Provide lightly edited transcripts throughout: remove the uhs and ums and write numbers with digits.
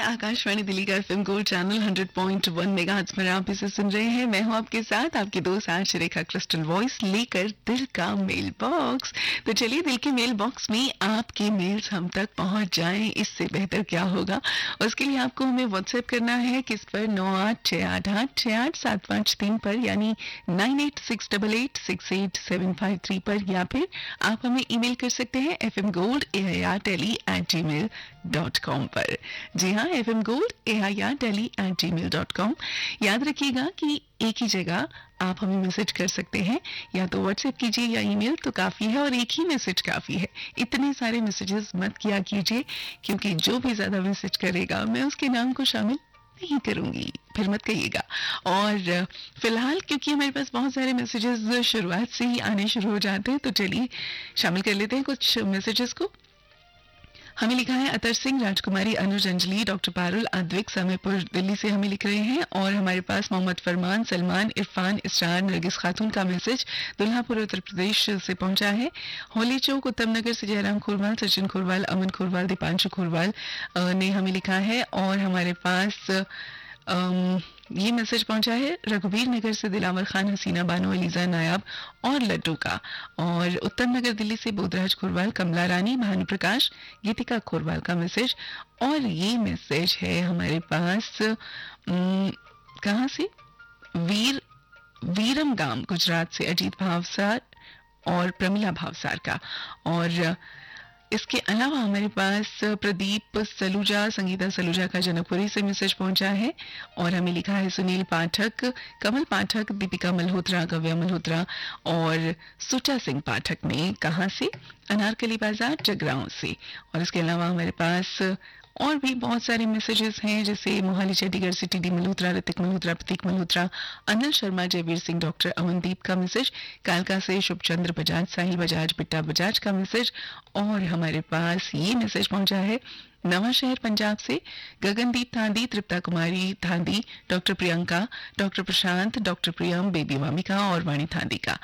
आकाशवाणी दिल्ली का FM gold channel 100.1 megahertz पर आप इसे सुन रहे हैं। मैं हूं आपके साथ आपकी दोस्त आज रेखा क्रिस्टल वॉइस लेकर दिल का मेल बॉक्स। तो चलिए दिल के मेल बॉक्स में आपके मेल्स हम तक पहुंच जाएं, इससे बेहतर क्या होगा। उसके लिए आपको हमें व्हाट्सएप करना है किस पर 9868868753 पर यानी 9868868753 पर, या फिर आप हमें ईमेल कर सकते हैं fmgold@gmail.com पर। जी हाँ, fmgold@gmail.com। याद रखिएगा कि एक ही जगह आप हमें मैसेज कर सकते हैं, या तो व्हाट्सएप कीजिए या ईमेल तो काफी है, और एक ही मैसेज काफी है। इतने सारे मैसेजेस मत किया कीजिए, क्योंकि जो भी ज्यादा मैसेज करेगा मैं उसके नाम को शामिल नहीं करूंगी, फिर मत कहिएगा। और फिलहाल क्योंकि हमारे पास बहुत सारे मैसेजेस शुरुआत से ही आने शुरू हो जाते हैं, तो चलिए शामिल कर लेते हैं कुछ मैसेजेस को। हमें लिखा है अतर सिंह, राजकुमारी, अनुज, अंजलि, डॉक्टर पारुल, अद्विक समयपुर दिल्ली से हमें लिख रहे हैं। और हमारे पास मोहम्मद फरमान, सलमान, इरफान, इसरार, नरगिस खातून का मैसेज दुल्हापुर उत्तर प्रदेश से पहुंचा है। होली चौक उत्तम नगर से जयराम खोरवाल, सचिन खोरवाल, अमन खोरवाल, दीपांशु खोरवाल ने हमें लिखा है। और हमारे पास ये मैसेज पहुंचा है रघुवीर नगर से दिलावर खान, हसीना बानो, अलीजा नायाब और लड्डू का। और उत्तम नगर दिल्ली से बोधराज खोरवाल, कमला रानी, भानु प्रकाश, गीतिका खोरवाल का मैसेज। और ये मैसेज है हमारे पास कहाँ से, वीरम गाम गुजरात से अजीत भावसार और प्रमिला भावसार का। और इसके अलावा हमारे पास प्रदीप सलूजा, संगीता सलूजा का जनकपुरी से मैसेज पहुंचा है। और हमें लिखा है सुनील पाठक, कमल पाठक, दीपिका मल्होत्रा, गव्या मल्होत्रा और सुचा सिंह पाठक ने कहाँ से, अनारकली बाजार जगरांव से। और इसके अलावा हमारे पास और भी बहुत सारे मैसेजेस हैं, जैसे मोहाली चंडीगढ़ से टी.डी. मल्होत्रा, ऋतिक मल्होत्रा, प्रतीक मल्होत्रा, अनिल शर्मा, जयवीर सिंह, डॉक्टर अमनदीप का मैसेज, कालका से शुभचंद्र बजाज, साहिल बजाज, बिट्टा बजाज का मैसेज। और हमारे पास ये मैसेज पहुंचा है नवा शहर पंजाब से गगनदीप थांदी, तृप्ता कुमारी थांदी, डॉक्टर प्रियंका, डॉक्टर प्रशांत, डॉक्टर प्रियम, बेबी वामिका और वाणी थांदी का।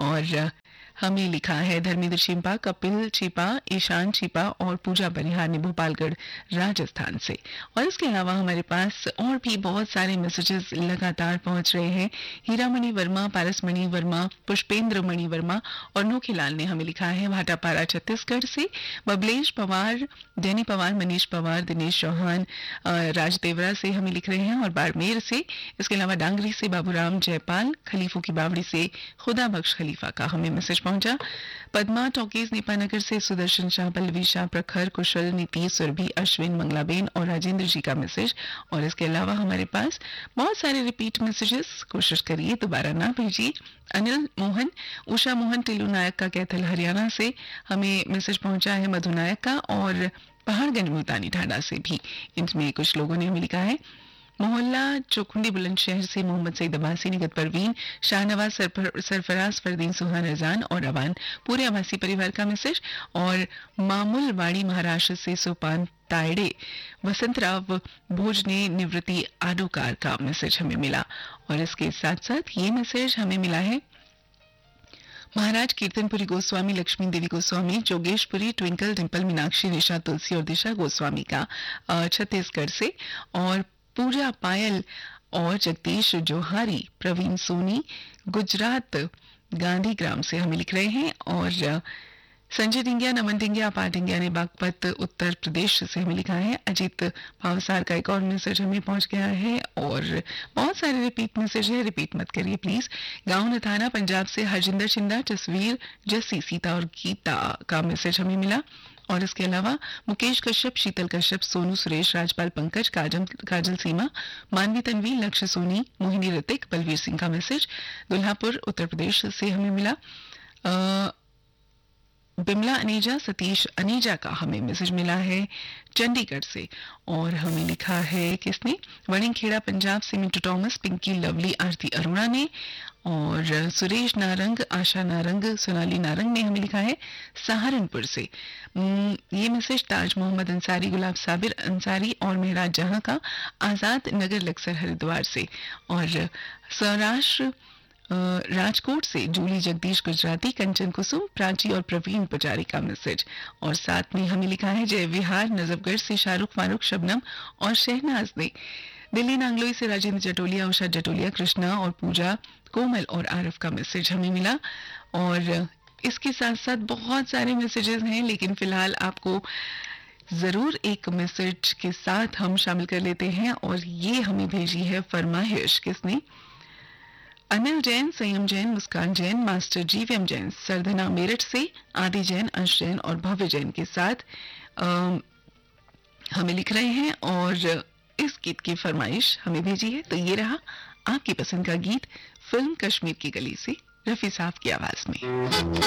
और हमें लिखा है धर्मेंद्र छिपा, कपिल छिपा, ईशान छिपा और पूजा बनिहार ने भोपालगढ़ राजस्थान से। और इसके अलावा हमारे पास और भी बहुत सारे मैसेजेस लगातार पहुंच रहे हैं। हीरामणि वर्मा, पारसमणि वर्मा, पुष्पेंद्र मणि वर्मा और नोखीलाल ने हमें लिखा है भाटापारा छत्तीसगढ़ से। बबलेश पवार, जैनी पवार, मनीष पवार, दिनेश चौहान राजदेवरा से हमें लिख रहे हैं और बाड़मेर से। इसके अलावा डांगरी से बाबूराम जयपाल, खलीफों की बावड़ी से खुदा बख्श खलीफा का हमें मैसेज पहुंचा। पद्मा टॉकीज नेपानगर से सुदर्शन शाह, पल्लवी शाह, प्रखर, कुशल, नीतीश, सुरभि, अश्विन, मंगलाबेन और राजेंद्र जी का मैसेज। और इसके अलावा हमारे पास बहुत सारे रिपीट मैसेजेस, कोशिश करिए दोबारा ना भेजिए। अनिल मोहन, उषा मोहन, टिल्लू नायक का कैथल हरियाणा से हमें मैसेज पहुंचा है, मधु नायक का। और पहाड़गंज मुल्तानी ठाणा से भी इनमें कुछ लोगों ने हमें लिखा है। मोहल्ला चौखुंडी बुलंदशहर से मोहम्मद सईद अब्बासी, निगत परवीन, शाहनवाज, सरफराज, फरदीन, सुहान रजान और अवान, पूरे आवासी परिवार का मैसेज। और मामूल वाड़ी महाराष्ट्र से सोपान तायड़े, वसंतराव भोजने, निवृत्ति आडोकार का मैसेज हमें मिला। और इसके साथ साथ ये मैसेज हमें मिला है महाराज कीर्तनपुरी गोस्वामी, लक्ष्मी देवी गोस्वामी, जोगेशपुरी, ट्विंकल, डिंपल, मीनाक्षी, निशा तुलसी और दिशा गोस्वामी का छत्तीसगढ़ से। और पूजा पायल और जगदीश जोहारी, प्रवीण सोनी, गुजरात गांधीग्राम से हमें लिख रहे हैं। और संजय डिंगिया, नमन डिंगिया, अपार डिंगिया ने बागपत उत्तर प्रदेश से हमें लिखा है। अजीत भावसार का एक और मैसेज हमें पहुंच गया है। और बहुत सारे रिपीट मैसेज है, रिपीट मत करिए प्लीज। गांव नथाना पंजाब से हरजिंदर शिंदा, तस्वीर, जस्सी, सीता और गीता का मैसेज हमें मिला। और इसके अलावा मुकेश कश्यप, शीतल कश्यप, सोनू सुरेश, राजपाल पंकज, काजल सीमा, मानवी तन्वी, लक्ष्य सोनी, मोहिनी ऋतिक, बलवीर सिंह का मैसेज दुल्हापुर उत्तर प्रदेश से हमें मिला। बिमला अनीजा, सतीश अनीजा का हमें मैसेज मिला है चंडीगढ़ से। और हमें लिखा है किसने, वणिंगखेड़ा पंजाब से मिंटू टॉमस, पिंकी लवली, आरती अरोड़ा ने। और सुरेश नारंग, आशा नारंग, सोनाली नारंग ने हमें लिखा है सहारनपुर से। ये मैसेज ताज मोहम्मद अंसारी, गुलाब साबिर अंसारी और मेहराज जहां का, आजाद नगर लक्सर हरिद्वार से। और सौराष्ट्र राजकोट से जूली जगदीश गुजराती, कंचन कुसुम, प्राची और प्रवीण पुजारी का मैसेज। और साथ में हमें लिखा है जय विहार नजफगढ़ से शाहरुख फारूक, शबनम और शहनाज ने। दिल्ली नांगलोई से राजेंद्र जटोलिया, उषा जटोलिया, कृष्णा और पूजा, कोमल और आरफ का मैसेज हमें मिला। और इसके साथ साथ बहुत सारे मैसेजेस हैं, लेकिन फिलहाल आपको जरूर एक मैसेज के साथ हम शामिल कर लेते हैं। और ये हमें भेजी है फरमाइश, किसने? अनिल जैन, संयम जैन, मुस्कान जैन, मास्टर जीवीएम जैन, सरधना मेरठ से, आदि जैन, अंश जैन और भव्य जैन के साथ हमें लिख रहे हैं और इस गीत की फरमाइश हमें भेजी है। तो ये रहा आपकी पसंद का गीत फिल्म कश्मीर की गली से, रफी साहब की आवाज में।